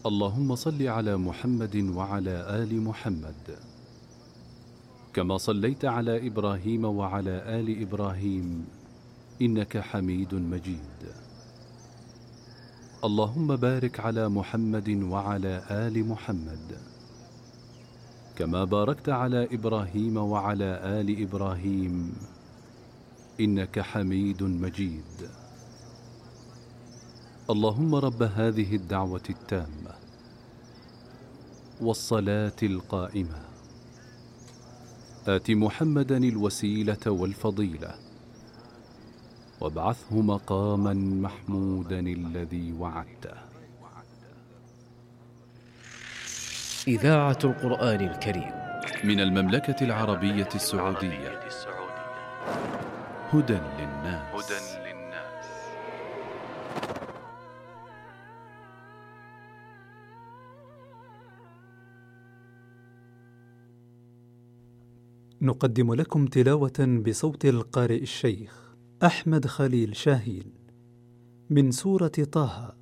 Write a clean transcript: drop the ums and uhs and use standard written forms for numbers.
اللهم صل على محمد وعلى آل محمد كما صليت على إبراهيم وعلى آل إبراهيم إنك حميد مجيد. اللهم بارك على محمد وعلى آل محمد كما باركت على إبراهيم وعلى آل إبراهيم إنك حميد مجيد. اللهم رب هذه الدعوة التامة والصلاة القائمة آت محمدا الوسيلة والفضيلة وابعثه مقاما محمودا الذي وعدته. إذاعة القرآن الكريم من المملكة العربية السعودية. هدى للناس. نقدم لكم تلاوة بصوت القارئ الشيخ أحمد خليل شاهين من سورة طه